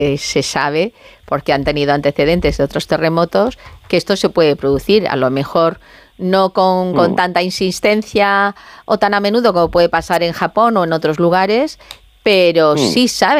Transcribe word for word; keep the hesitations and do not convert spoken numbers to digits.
eh, se sabe, porque han tenido antecedentes de otros terremotos, que esto se puede producir. A lo mejor no con, con mm. tanta insistencia o tan a menudo como puede pasar en Japón o en otros lugares, pero mm. sí saben